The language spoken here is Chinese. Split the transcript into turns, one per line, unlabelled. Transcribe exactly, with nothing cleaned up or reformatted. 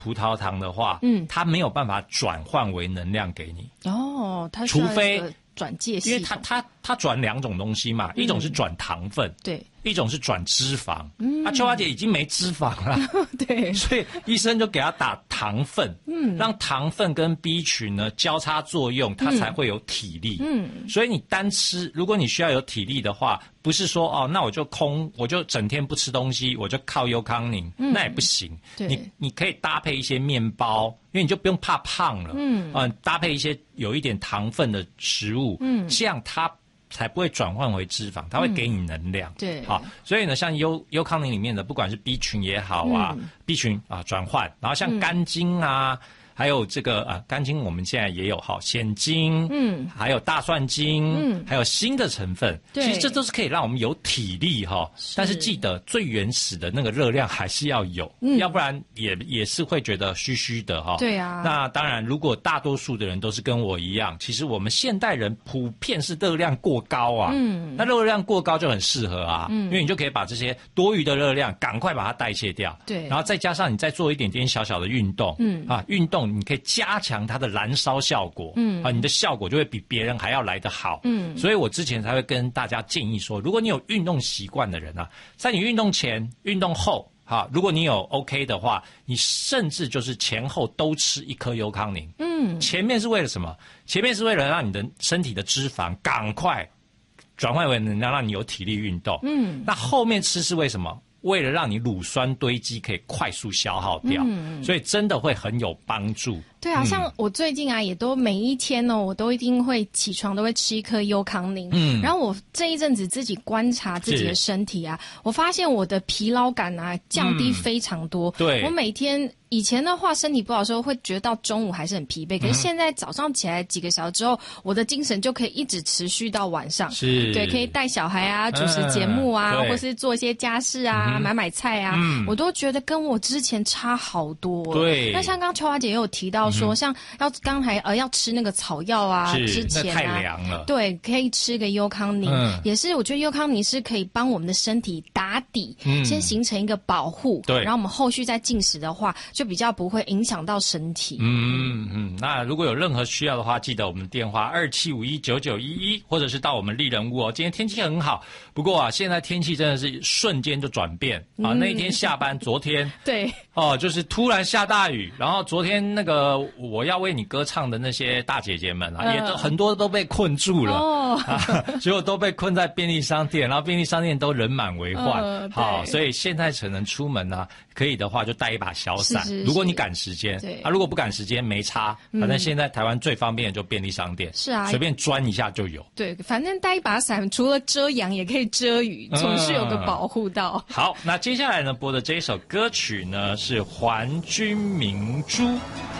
葡萄糖的话，嗯，它没有办法转换为能量给你。
哦，它
除非
转介系统，
因为它它它转两种东西嘛，嗯、一种是转糖分，
对，一
种是转脂肪。嗯，啊，秋华姐已经没脂肪了，
对，
所以医生就给她打糖分，嗯，让糖分跟 B 群呢交叉作用，它才会有体力。嗯，所以你单吃，如果你需要有体力的话，不是说哦，那我就空，我就整天不吃东西，我就靠优康宁，嗯、那也不行。你你可以搭配一些面包，因为你就不用怕胖了。嗯，呃，搭配一些有一点糖分的食物，嗯，这样它才不会转换为脂肪，它会给你能量。嗯、
对，
好，所以呢，像优优康宁里面的，不管是 B 群也好啊、嗯、，B 群啊转换，然后像肝精啊。嗯还有这个啊，肝精我们现在也有哈，鲜精，嗯，还有大蒜精，嗯，还有新的成分，
对，
其实这都是可以让我们有体力哈。但是记得最原始的那个热量还是要有，嗯，要不然也也是会觉得虚虚的哈。
对啊。
那当然，如果大多数的人都是跟我一样，其实我们现代人普遍是热量过高啊，嗯，那热量过高就很适合啊，嗯，因为你就可以把这些多余的热量赶快把它代谢掉，
对，
然后再加上你再做一点点小小的运动，嗯，啊，运动。你可以加强它的燃烧效果，嗯，啊，你的效果就会比别人还要来得好，嗯，所以我之前才会跟大家建议说，如果你有运动习惯的人啊，在你运动前、运动后，哈，如果你有 OK 的话，你甚至就是前后都吃一颗优康宁，嗯，前面是为了什么？前面是为了让你的身体的脂肪赶快转换为能量，让你有体力运动，嗯，那后面吃是为什么？为了让你乳酸堆积可以快速消耗掉，嗯，所以真的会很有帮助。
对啊，嗯、像我最近啊，也都每一天哦，我都一定会起床都会吃一颗优康宁。嗯，然后我这一阵子自己观察自己的身体啊，我发现我的疲劳感啊降低非常多。嗯、对，我每天以前的话身体不好的时候会觉得到中午还是很疲惫，可是现在早上起来几个小时之后，我的精神就可以一直持续到晚上。
是，
对，可以带小孩啊，主持节目啊，嗯、或是做一些家事啊，嗯、买买菜啊，嗯、我都觉得跟我之前差好多。
对，
那像刚刚秋华姐也有提到。说像要刚才呃要吃那个草药啊，之前啊，
太凉了，
对，可以吃个优康宁，嗯、也是我觉得优康宁是可以帮我们的身体打底，嗯、先形成一个保护，
对，
然后我们后续再进食的话，就比较不会影响到身体。
嗯嗯，那如果有任何需要的话，记得我们电话二七五一九九一一，或者是到我们丽人屋哦。今天天气很好，不过啊，现在天气真的是瞬间就转变啊。嗯、那一天下班，昨天
对
哦，就是突然下大雨，然后昨天那个。我要为你歌唱的那些大姐姐们啊，呃、也都很多都被困住了，哦啊、结果都被困在便利商店，然后便利商店都人满为患。呃、好，所以现在可能出门啊，可以的话就带一把小伞，
是是是
如果你赶时间，啊，如果不赶时间没差，反正现在台湾最方便的就便利商店，
是啊，
随便钻一下就有。
对，反正带一把伞，除了遮阳也可以遮雨，总是有个保护到。
嗯、好，那接下来呢播的这一首歌曲呢是《还君明珠》。